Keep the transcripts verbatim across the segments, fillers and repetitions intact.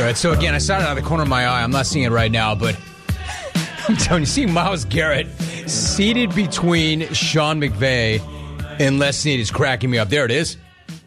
right, so again, I saw it out of the corner of my eye. I'm not seeing it right now, but I'm telling you, see Myles Garrett seated between Sean McVay and Les Snead is cracking me up. There it is.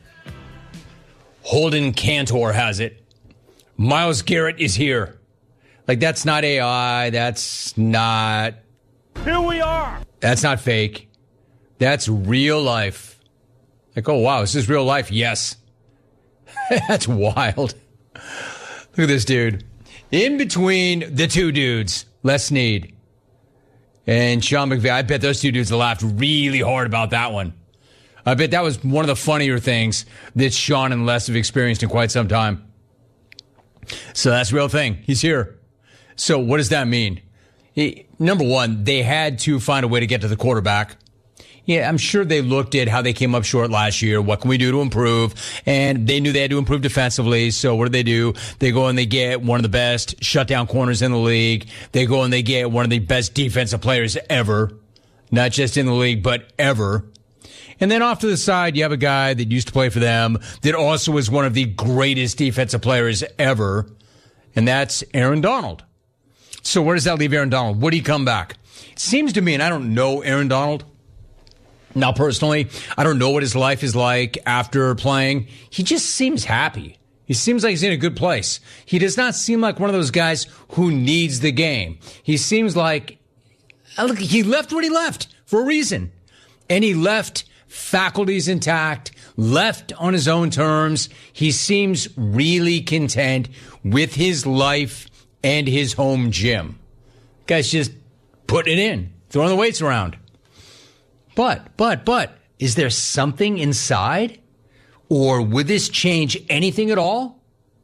Holden Cantor has it. Myles Garrett is here. Like, that's not A I. That's not... Here we are. That's not fake. That's real life. Like, oh, wow, is this real life? Yes. That's wild. Look at this dude. In between the two dudes, Les Snead and Sean McVay, I bet those two dudes laughed really hard about that one. I bet that was one of the funnier things that Sean and Les have experienced in quite some time. So that's a real thing. He's here. So what does that mean? He, number one, they had to find a way to get to the quarterback. Yeah, I'm sure they looked at how they came up short last year. What can we do to improve? And they knew they had to improve defensively. So what do they do? They go and they get one of the best shutdown corners in the league. They go and they get one of the best defensive players ever. Not just in the league, but ever. And then off to the side, you have a guy that used to play for them that also is one of the greatest defensive players ever. And that's Aaron Donald. So where does that leave Aaron Donald? Would he come back? It seems to me, and I don't know Aaron Donald. Now, personally, I don't know what his life is like after playing. He just seems happy. He seems like he's in a good place. He does not seem like one of those guys who needs the game. He seems like, look, he left what he left for a reason. And he left faculties intact, left on his own terms. He seems really content with his life and his home gym. Guy's just putting it in, throwing the weights around. But, but, but, is there something inside? Or would this change anything at all?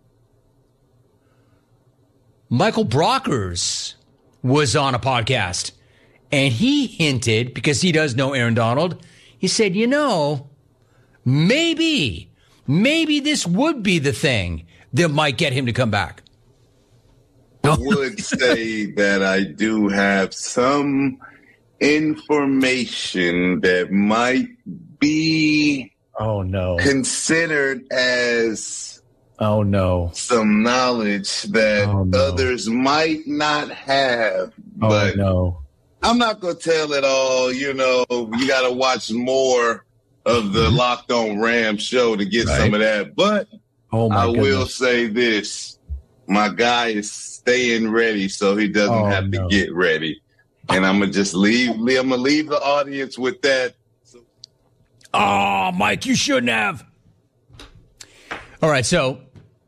Michael Brockers was on a podcast, and he hinted, because he does know Aaron Donald, he said, you know, maybe, maybe this would be the thing that might get him to come back. I would say that I do have some information that might be oh no considered as oh no some knowledge that oh, no. others might not have. Oh but no. I'm not going to tell it all. You know, you got to watch more of the Locked On Rams show to get right. some of that. But oh my I goodness. will say this. My guy is staying ready so he doesn't oh, have to no. get ready. And I'm going to just leave, I'm going to leave the audience with that. Oh, Mike, you shouldn't have. All right, so,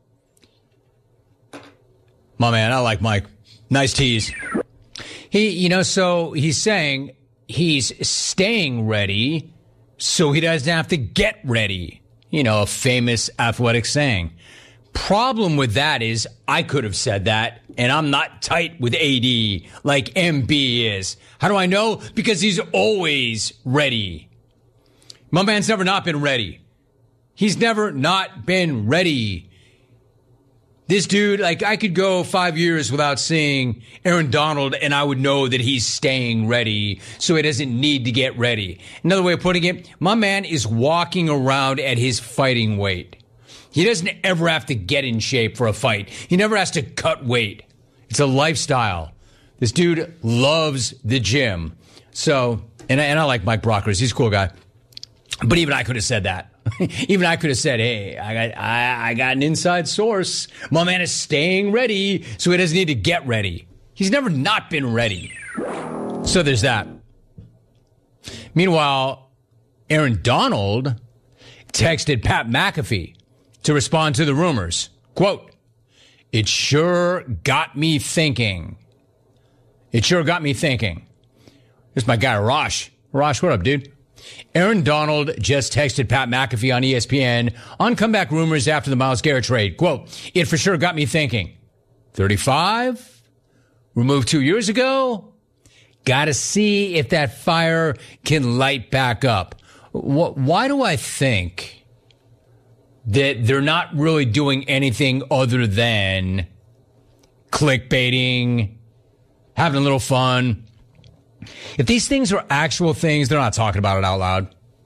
my man, I like Mike. Nice tease. He, you know, so he's saying he's staying ready so he doesn't have to get ready. You know, a famous athletic saying. Problem with that is I could have said that, and I'm not tight with A D like M B is. How do I know? Because he's always ready. My man's never not been ready. He's never not been ready. This dude, like, I could go five years without seeing Aaron Donald, and I would know that he's staying ready, so he doesn't need to get ready. Another way of putting it, my man is walking around at his fighting weight. He doesn't ever have to get in shape for a fight. He never has to cut weight. It's a lifestyle. This dude loves the gym. So, and I, and I like Mike Brockers. He's a cool guy. But even I could have said that. Even I could have said, hey, I got I, I got an inside source. My man is staying ready, so he doesn't need to get ready. He's never not been ready. So there's that. Meanwhile, Aaron Donald texted Pat McAfee to respond to the rumors. Quote, it sure got me thinking. It sure got me thinking. Here's my guy, Rosh. Rosh, what up, dude? Aaron Donald just texted Pat McAfee on E S P N on comeback rumors after the Myles Garrett trade. Quote, it for sure got me thinking. thirty-five? Removed two years ago? Gotta see if that fire can light back up. Why do I think that they're not really doing anything other than clickbaiting, having a little fun? If these things are actual things, they're not talking about it out loud.